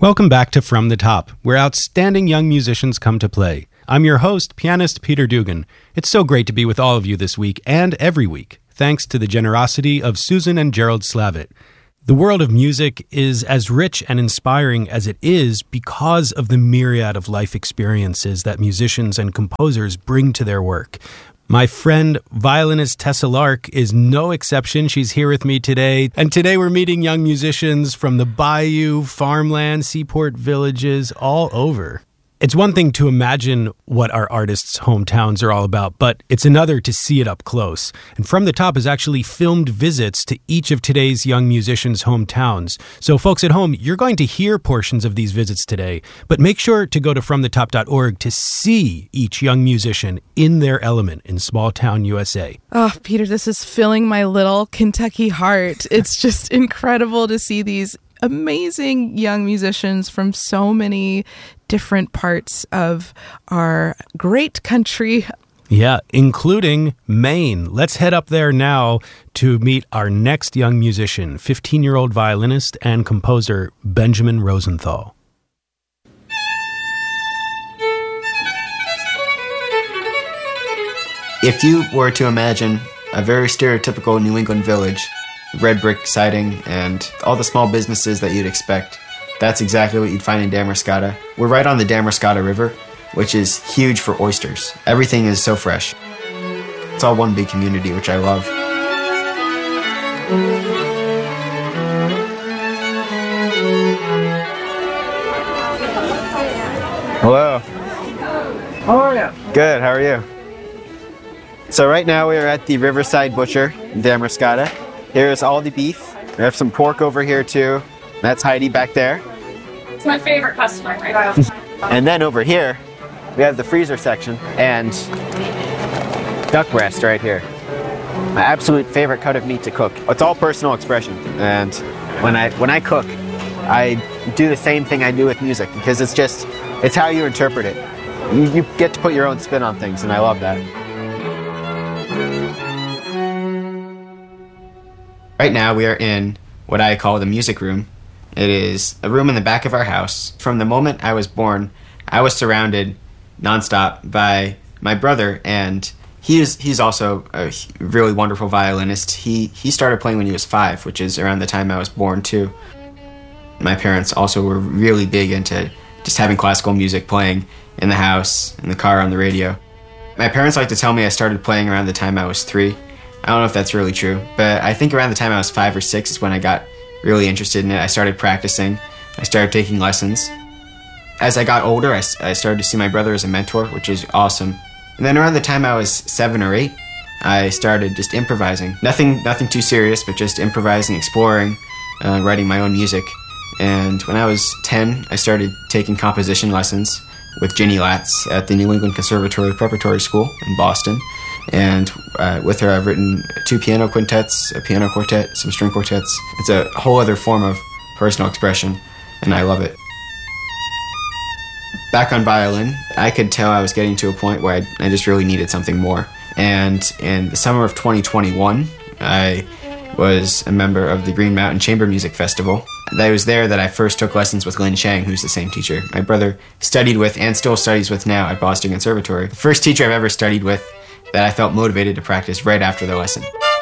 Welcome back to From the Top, where outstanding young musicians come to play. I'm your host, pianist Peter Dugan. It's so great to be with all of you this week and every week, thanks to the generosity of Susan and Gerald Slavitt. The world of music is as rich and inspiring as it is because of the myriad of life experiences that musicians and composers bring to their work. My friend, violinist Tessa Lark, is no exception. She's here with me today. And today we're meeting young musicians from the bayou, farmland, seaport villages, all over. It's one thing to imagine what our artists' hometowns are all about, but it's another to see it up close. And From the Top has actually filmed visits to each of today's young musicians' hometowns. So folks at home, you're going to hear portions of these visits today, but make sure to go to fromthetop.org to see each young musician in their element in small town USA. Oh, Peter, this is filling my little Kentucky heart. It's just incredible to see these amazing young musicians from so many different parts of our great country. Yeah, including Maine. Let's head up there now to meet our next young musician, 15-year-old violinist and composer Benjamin Rosenthal. If you were to imagine a very stereotypical New England village, red brick siding, and all the small businesses that you'd expect, that's exactly what you'd find in Damariscotta. We're right on the Damariscotta River, which is huge for oysters. Everything is so fresh. It's all one big community, which I love. Hello. How are you? Good, how are you? So right now we are at the Riverside Butcher in Damariscotta. Here's all the beef. We have some pork over here too. That's Heidi back there. It's my favorite customer right now. And then over here, we have the freezer section and duck breast right here. My absolute favorite cut of meat to cook. It's all personal expression. And when I cook, I do the same thing I do with music because it's how you interpret it. You get to put your own spin on things, and I love that. Right now we are in what I call the music room. It is a room in the back of our house. From the moment I was born, I was surrounded nonstop by my brother, and he's also a really wonderful violinist. He started playing when he was 5, which is around the time I was born too. My parents also were really big into just having classical music playing in the house, in the car, on the radio. My parents like to tell me I started playing around the time I was 3. I don't know if that's really true, but I think around the time I was 5 or 6 is when I got really interested in it. I started practicing. I started taking lessons. As I got older, I started to see my brother as a mentor, which is awesome. And then around the time I was 7 or 8, I started just improvising. Nothing too serious, but just improvising, exploring, writing my own music. And when I was 10, I started taking composition lessons with Ginny Latz at the New England Conservatory Preparatory School in Boston. And with her, I've written 2 piano quintets, a piano quartet, some string quartets. It's a whole other form of personal expression, and I love it. Back on violin, I could tell I was getting to a point where I just really needed something more. And in the summer of 2021, I was a member of the Green Mountain Chamber Music Festival. It was there that I first took lessons with Lynn Chang, who's the same teacher my brother studied with and still studies with now at Boston Conservatory. The first teacher I've ever studied with that I felt motivated to practice right after the lesson.